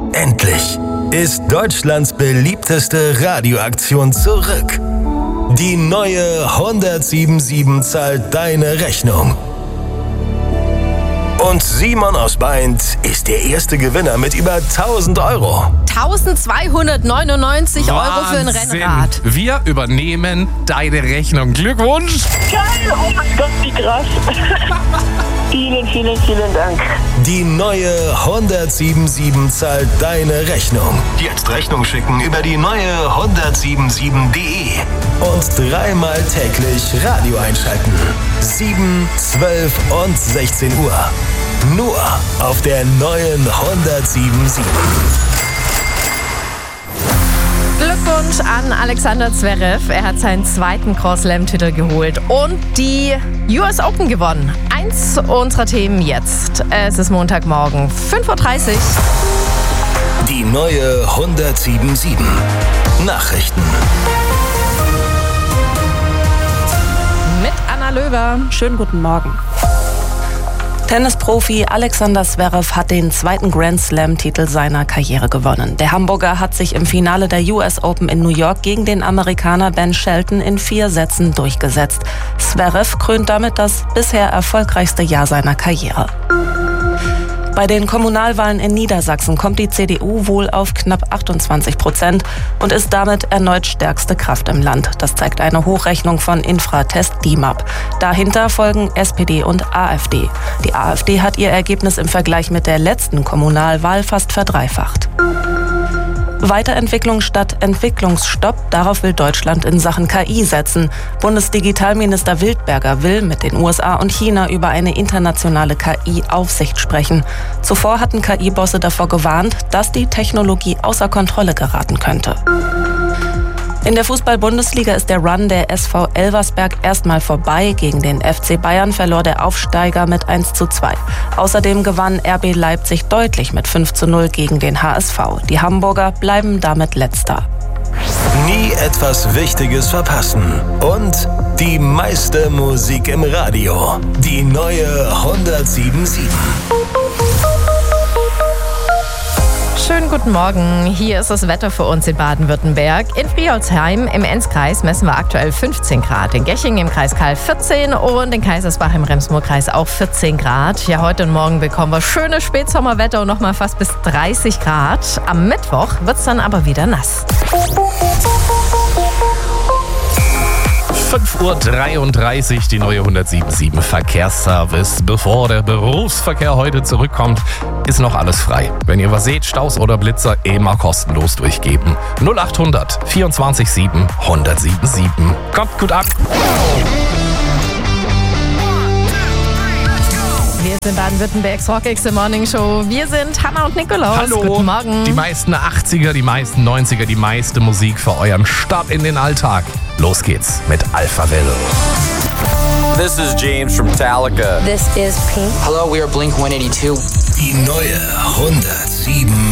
Endlich ist Deutschlands beliebteste Radioaktion zurück. Die neue 177 zahlt deine Rechnung. Und Simon aus Beint ist der erste Gewinner mit über 1.000 Euro. 1.299 Euro für ein Rennrad. Wir übernehmen deine Rechnung. Glückwunsch! Geil, oh mein Gott, wie krass. Vielen, vielen, vielen Dank. Die neue 177 zahlt deine Rechnung. Jetzt Rechnung schicken über die neue 177.de. Und dreimal täglich Radio einschalten. 7, 12 und 16 Uhr. Nur auf der neuen 177. Glückwunsch an Alexander Zverev. Er hat seinen zweiten Grand Slam-Titel geholt und die US Open gewonnen. Eins unserer Themen jetzt. Es ist Montagmorgen, 5.30 Uhr. Die neue 177. Nachrichten. Mit Anna Löwer. Schönen guten Morgen. Tennisprofi Alexander Zverev hat den zweiten Grand Slam-Titel seiner Karriere gewonnen. Der Hamburger hat sich im Finale der US Open in New York gegen den Amerikaner Ben Shelton in 4 Sätzen durchgesetzt. Zverev krönt damit das bisher erfolgreichste Jahr seiner Karriere. Bei den Kommunalwahlen in Niedersachsen kommt die CDU wohl auf knapp 28% und ist damit erneut stärkste Kraft im Land. Das zeigt eine Hochrechnung von Infratest DIMAP. Dahinter folgen SPD und AfD. Die AfD hat ihr Ergebnis im Vergleich mit der letzten Kommunalwahl fast verdreifacht. Weiterentwicklung statt Entwicklungsstopp, darauf will Deutschland in Sachen KI setzen. Bundesdigitalminister Wildberger will mit den USA und China über eine internationale KI-Aufsicht sprechen. Zuvor hatten KI-Bosse davor gewarnt, dass die Technologie außer Kontrolle geraten könnte. In der Fußball-Bundesliga ist der Run der SV Elversberg erstmal vorbei. Gegen den FC Bayern verlor der Aufsteiger mit 1:2. Außerdem gewann RB Leipzig deutlich mit 5:0 gegen den HSV. Die Hamburger bleiben damit Letzter. Nie etwas Wichtiges verpassen. Und die meiste Musik im Radio. Die neue 177. Schönen guten Morgen. Hier ist das Wetter für uns in Baden-Württemberg. In Friolsheim im Enzkreis messen wir aktuell 15 Grad. In Geching im Kreis Kalk 14 und in Kaisersbach im Rems-Murr-Kreis auch 14 Grad. Ja, heute und morgen bekommen wir schönes Spätsommerwetter und nochmal fast bis 30 Grad. Am Mittwoch wird es dann aber wieder nass. 5.33 Uhr, die neue 177 Verkehrsservice. Bevor der Berufsverkehr heute zurückkommt, ist noch alles frei. Wenn ihr was seht, Staus oder Blitzer, immer kostenlos durchgeben. 0800 24 7 177. Kommt gut an. Wir sind Baden-Württembergs Rockigste Morning Show. Wir sind Hanna und Nikolaus. Hallo. Guten Morgen. Die meisten 80er, die meisten 90er, die meiste Musik für euren Start in den Alltag. Los geht's mit Alphaville. This is James from Metallica. This is Pink. Hello, we are Blink-182. Die neue 177.